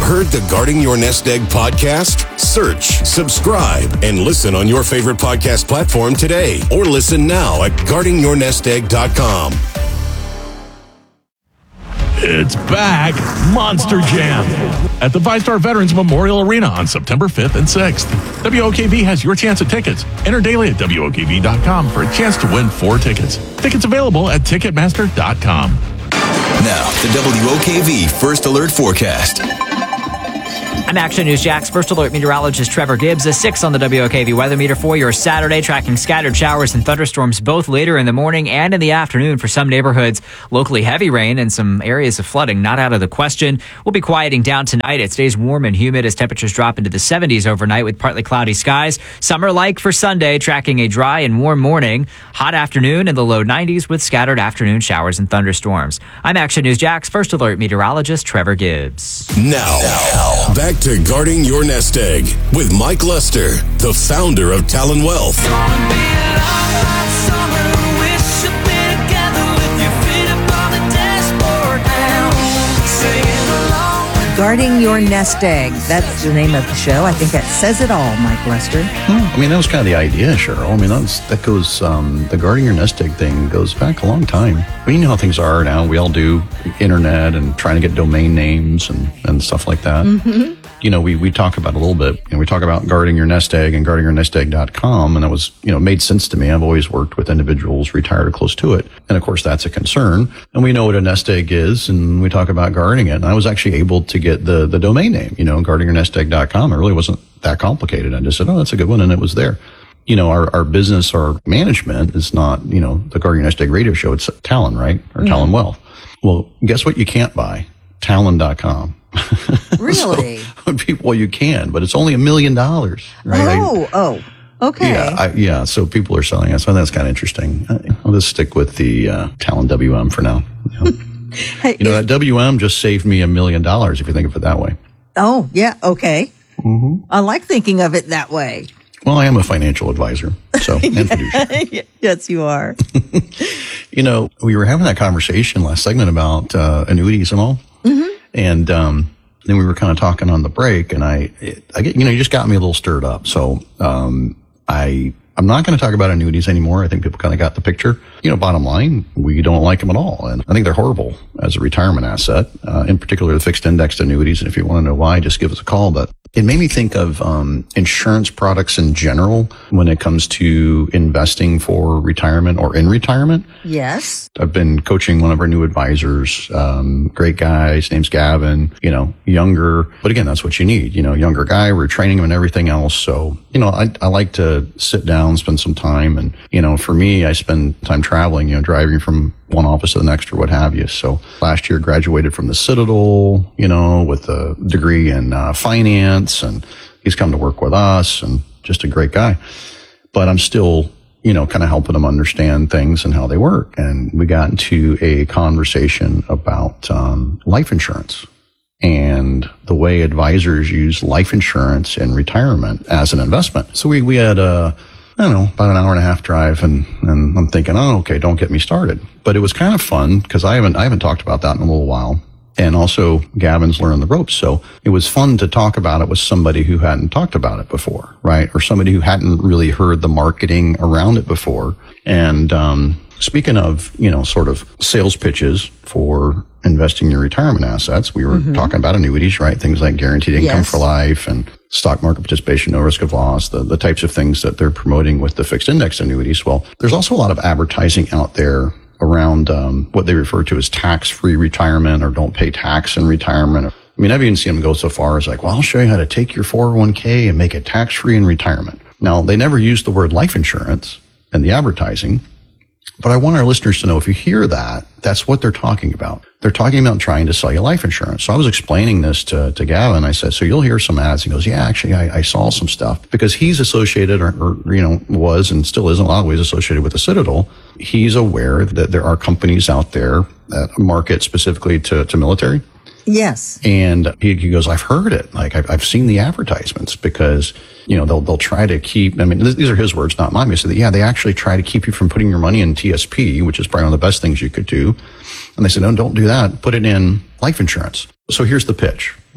Heard the Guarding Your Nest Egg podcast? Search, subscribe, and listen on your favorite podcast platform today. Or listen now at guardingyournestegg.com. It's back, Monster Jam, at the Five-Star Veterans Memorial Arena on September 5th and 6th. WOKV has your chance at tickets. Enter daily at WOKV.com for a chance to win 4 tickets. Tickets available at Ticketmaster.com. Now, the WOKV First Alert Forecast. I'm Action News Jack's First Alert meteorologist Trevor Gibbs. A 6 on the WOKV weather meter for your Saturday, tracking scattered showers and thunderstorms both later in the morning and in the afternoon for some neighborhoods. Locally heavy rain and some areas of flooding not out of the question. We'll be quieting down tonight. It stays warm and humid as temperatures drop into the 70s overnight with partly cloudy skies. Summer-like for Sunday, tracking a dry and warm morning. Hot afternoon in the low 90s with scattered afternoon showers and thunderstorms. I'm Action News Jack's First Alert meteorologist Trevor Gibbs. Now, back to Guarding Your Nest Egg with Mike Lester, the founder of Talon Wealth. Guarding Your Nest Egg. That's the name of the show. I think that says it all, Mike Lester. I mean, that was kind of the idea, Cheryl. I mean, that goes, the Guarding Your Nest Egg thing goes back a long time. We know how things are now. We all do internet and trying to get domain names and stuff like that. Mm-hmm. You know, we talk about a little bit, we talk about Guarding Your Nest Egg and guardingyournestegg.com, and it was, made sense to me. I've always worked with individuals retired or close to it. And of course, that's a concern. And we know what a nest egg is, and we talk about guarding it. And I was actually able to get the domain name, guardingyournestegg.com. It really wasn't that complicated. I just said, oh, that's a good one. And it was there. Our business, our management is not, the Guarding Your Nest Egg radio show. It's Talon, right? Or Talon Wealth. Well, guess what you can't buy? Talon.com. Really? Well, you can, but it's only $1 million, right? Okay. So people are selling it. So that's kind of interesting. I'll just stick with the Talon WM for now. That WM just saved me $1 million if you think of it that way. Oh, yeah. Okay. Mm-hmm. I like thinking of it that way. Well, I am a financial advisor, so and fiduciary. Yes, you are. We were having that conversation last segment about annuities and all. Mm-hmm. And then we were kind of talking on the break, and I get, you just got me a little stirred up. So I'm not going to talk about annuities anymore. I think people kind of got the picture. Bottom line, we don't like them at all, and I think they're horrible as a retirement asset. In particular, the fixed indexed annuities. And if you want to know why, just give us a call. But it made me think of insurance products in general when it comes to investing for retirement or in retirement. Yes. I've been coaching one of our new advisors, great guy. His name's Gavin, younger. But again, that's what you need, younger guy. We're training him and everything else. So, I like to sit down, spend some time. And, for me, I spend time traveling, driving from one office to the next or what have you. So last year graduated from the Citadel, with a degree in finance, and he's come to work with us and just a great guy. But I'm still, kind of helping him understand things and how they work. And we got into a conversation about life insurance and the way advisors use life insurance in retirement as an investment. So we had about an hour and a half drive, and I'm thinking, oh, okay, don't get me started. But it was kind of fun because I haven't talked about that in a little while. And also Gavin's learning the ropes. So it was fun to talk about it with somebody who hadn't talked about it before, right? Or somebody who hadn't really heard the marketing around it before. And, speaking of, sort of sales pitches for investing in your retirement assets, we were talking about annuities, right? Things like guaranteed income for life and stock market participation, no risk of loss, the types of things that they're promoting with the fixed index annuities. Well, there's also a lot of advertising out there around what they refer to as tax-free retirement or don't pay tax in retirement. I mean, I've even seen them go so far as like, well, I'll show you how to take your 401k and make it tax-free in retirement. Now, they never use the word life insurance in the advertising, but I want our listeners to know if you hear that, that's what they're talking about. They're talking about trying to sell you life insurance. So I was explaining this to Gavin. I said, so you'll hear some ads. He goes, yeah, actually, I saw some stuff because he's associated or was and still is in a lot of ways associated with the Citadel. He's aware that there are companies out there that market specifically to military. Yes. And he goes, I've heard it. Like I've seen the advertisements because, they'll try to keep, these are his words, not mine. He said that, they actually try to keep you from putting your money in TSP, which is probably one of the best things you could do. And they said, no, don't do that. Put it in life insurance. So here's the pitch, right?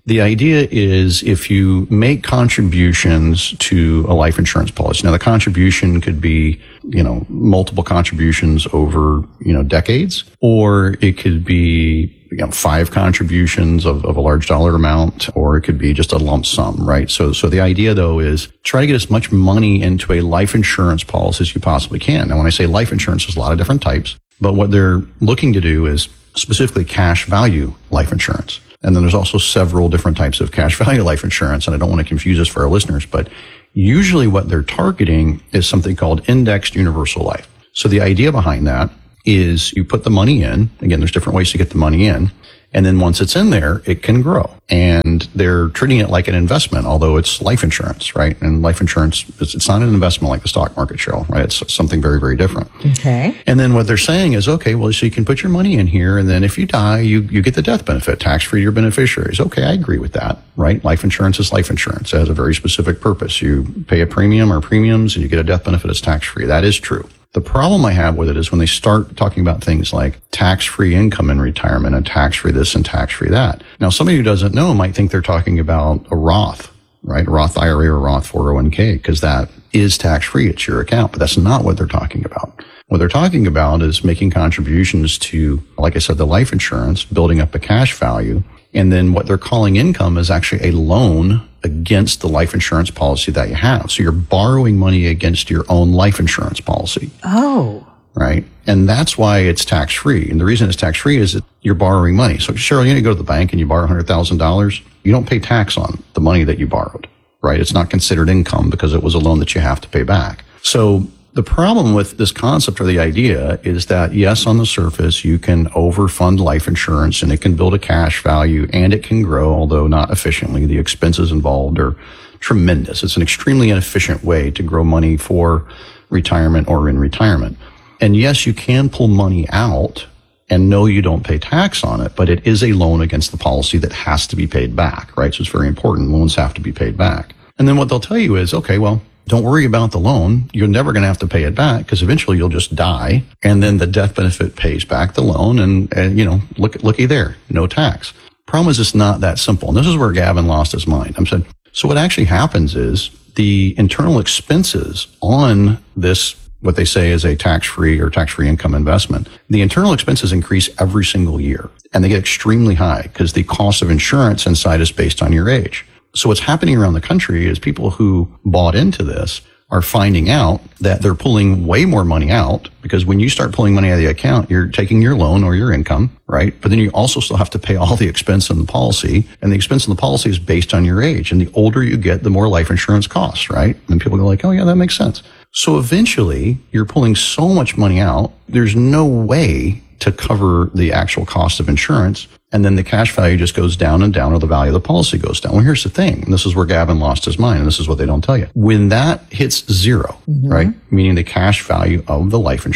The idea is if you make contributions to a life insurance policy, now the contribution could be, multiple contributions over, decades, or it could be, 5 contributions of a large dollar amount, or it could be just a lump sum, right? So the idea though is try to get as much money into a life insurance policy as you possibly can. Now, when I say life insurance, there's a lot of different types, but what they're looking to do is specifically cash value life insurance. And then there's also several different types of cash value life insurance. And I don't want to confuse this for our listeners, but usually what they're targeting is something called indexed universal life. So the idea behind that is you put the money in. Again, there's different ways to get the money in. And then once it's in there, it can grow. And they're treating it like an investment, although it's life insurance, right? And life insurance, it's not an investment like the stock market, Cheryl, right? It's something very, very different. Okay. And then what they're saying is, okay, well, so you can put your money in here, and then if you die, you get the death benefit, tax-free to your beneficiaries. Okay, I agree with that, right? Life insurance is life insurance. It has a very specific purpose. You pay a premium or premiums, and you get a death benefit. It's tax-free. That is true. The problem I have with it is when they start talking about things like tax-free income in retirement and tax-free this and tax-free that. Now, somebody who doesn't know might think they're talking about a Roth, right? A Roth IRA or Roth 401k, because that is tax-free. It's your account, but that's not what they're talking about. What they're talking about is making contributions to, like I said, the life insurance, building up a cash value. And then what they're calling income is actually a loan against the life insurance policy that you have. So you're borrowing money against your own life insurance policy. Oh. Right? And that's why it's tax-free. And the reason it's tax-free is that you're borrowing money. So Cheryl, you go to the bank and you borrow $100,000. You don't pay tax on the money that you borrowed, right? It's not considered income because it was a loan that you have to pay back. So the problem with this concept or the idea is that, yes, on the surface, you can overfund life insurance and it can build a cash value and it can grow, although not efficiently. The expenses involved are tremendous. It's an extremely inefficient way to grow money for retirement or in retirement. And yes, you can pull money out and no, you don't pay tax on it, but it is a loan against the policy that has to be paid back, right? So it's very important. Loans have to be paid back. And then what they'll tell you is, okay, well, don't worry about the loan. You're never going to have to pay it back because eventually you'll just die. And then the death benefit pays back the loan. And looky there, no tax. Problem is it's not that simple. And this is where Gavin lost his mind. I'm saying, so what actually happens is the internal expenses on this, what they say is a tax-free or tax-free income investment, the internal expenses increase every single year. And they get extremely high because the cost of insurance inside is based on your age. So what's happening around the country is people who bought into this are finding out that they're pulling way more money out because when you start pulling money out of the account, you're taking your loan or your income, right? But then you also still have to pay all the expense in the policy, and the expense in the policy is based on your age. And the older you get, the more life insurance costs, right? And people go like, oh yeah, that makes sense. So eventually you're pulling so much money out, there's no way to cover the actual cost of insurance. And then the cash value just goes down and down, or the value of the policy goes down. Well, here's the thing. And this is where Gavin lost his mind. And this is what they don't tell you. When that hits zero, right? Meaning the cash value of the life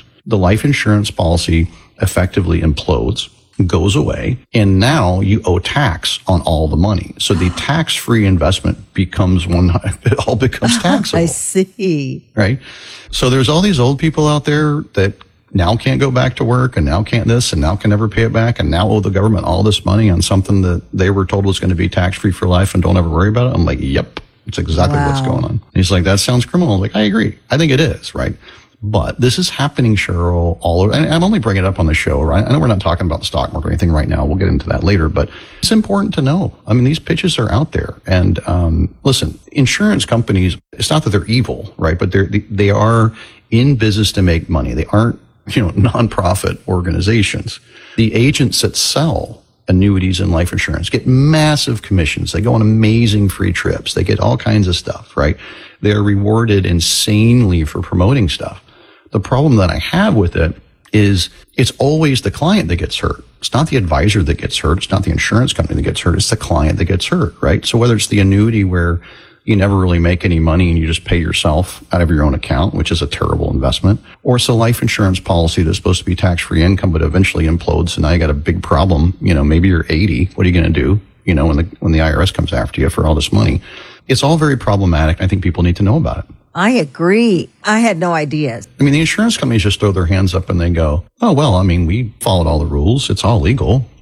insurance policy effectively implodes, goes away. And now you owe tax on all the money. So the tax-free investment becomes it all becomes taxable. I see. Right? So there's all these old people out there that now can't go back to work and now can't this and now can never pay it back and now owe the government all this money on something that they were told was going to be tax-free for life and don't ever worry about it. I'm like, yep, it's exactly what's going on. And he's like, that sounds criminal. I'm like, I agree. I think it is, right? But this is happening, Cheryl, all over. And I'm only bringing it up on the show, right? I know we're not talking about the stock market or anything right now. We'll get into that later, but it's important to know. I mean, these pitches are out there. And listen, insurance companies, it's not that they're evil, right? But they are in business to make money. They aren't, nonprofit organizations. The agents that sell annuities and life insurance get massive commissions. They go on amazing free trips. They get all kinds of stuff, right? They're rewarded insanely for promoting stuff. The problem that I have with it is it's always the client that gets hurt. It's not the advisor that gets hurt. It's not the insurance company that gets hurt. It's the client that gets hurt, right? So whether it's the annuity where you never really make any money and you just pay yourself out of your own account, which is a terrible investment, or it's a life insurance policy that's supposed to be tax-free income, but eventually implodes. So now you got a big problem. Maybe you're 80. What are you going to do? When the IRS comes after you for all this money. It's all very problematic. I think people need to know about it. I agree. I had no idea. I mean, the insurance companies just throw their hands up and they go, oh, well, I mean, we followed all the rules. It's all legal.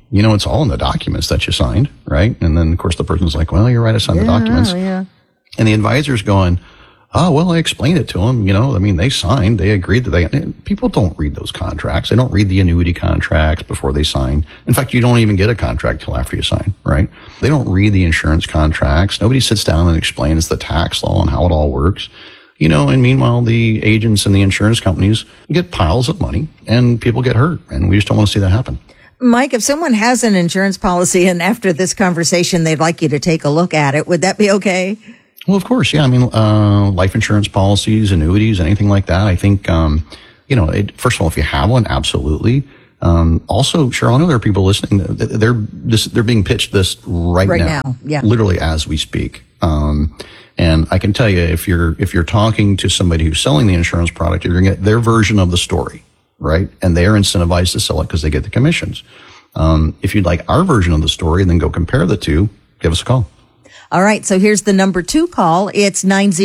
it's all in the documents that you signed, right? And then, of course, the person's like, well, you're right, I signed the documents. Yeah. And the advisor's going, oh, well, I explained it to them. They signed, they agreed that people don't read those contracts. They don't read the annuity contracts before they sign. In fact, you don't even get a contract till after you sign, right? They don't read the insurance contracts. Nobody sits down and explains the tax law and how it all works. And meanwhile, the agents and the insurance companies get piles of money and people get hurt. And we just don't want to see that happen. Mike, if someone has an insurance policy and after this conversation, they'd like you to take a look at it, would that be okay? Well, of course, yeah. Life insurance policies, annuities, anything like that. I think, first of all, if you have one, absolutely. Also, Cheryl, I know there are people listening. They're being pitched this right now. Yeah. Literally as we speak. And I can tell you, if you're talking to somebody who's selling the insurance product, you're going to get their version of the story, right? And they are incentivized to sell it because they get the commissions. If you'd like our version of the story and then go compare the two, give us a call. All right. So here's the number 2 call. It's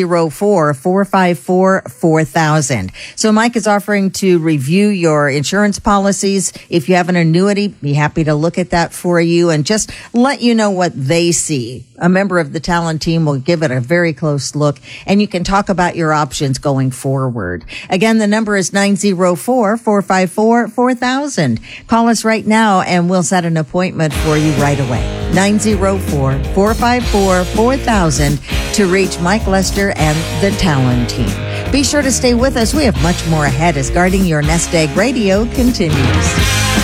904-454-4000. So Mike is offering to review your insurance policies. If you have an annuity, be happy to look at that for you and just let you know what they see. A member of the Talon team will give it a very close look and you can talk about your options going forward. Again, the number is 904-454-4000. Call us right now and we'll set an appointment for you right away. 904-454-4000 to reach Mike Lester and the Talon team. Be sure to stay with us. We have much more ahead as Guarding Your Nest Egg Radio continues.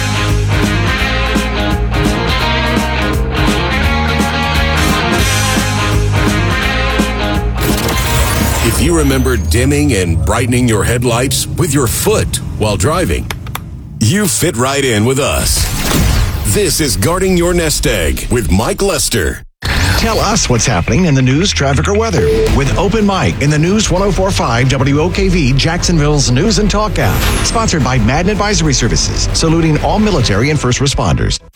If you remember dimming and brightening your headlights with your foot while driving, you fit right in with us. This is Guarding Your Nest Egg with Mike Lester. Tell us what's happening in the news, traffic, or weather with Open Mic in the News 104.5 WOKV Jacksonville's News and Talk app. Sponsored by Madden Advisory Services, saluting all military and first responders.